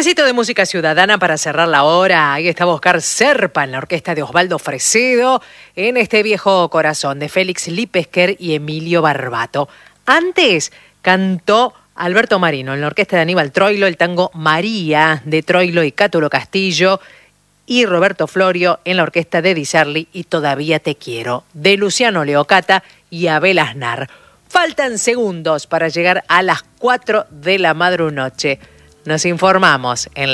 Toquecito de música ciudadana para cerrar la hora. Ahí estaba Oscar Serpa en la orquesta de Osvaldo Fresedo, en este viejo corazón de Félix Lipesker y Emilio Barbato. Antes cantó Alberto Marino en la orquesta de Aníbal Troilo el tango María de Troilo y Cátulo Castillo, y Roberto Florio en la orquesta de Di Sarli y Todavía te quiero de Luciano Leocata y Abel Aznar. Faltan segundos para llegar a las 4 de la madrugada. Nos informamos en